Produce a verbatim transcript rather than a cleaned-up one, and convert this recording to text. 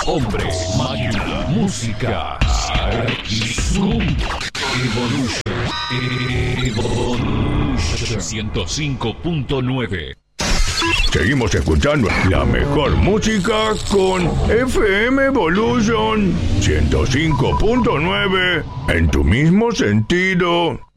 Hombre, máquina, música, Evolution, Evolution ciento cinco punto nueve. Seguimos escuchando la mejor música con F M Evolution ciento cinco punto nueve en tu mismo sentido.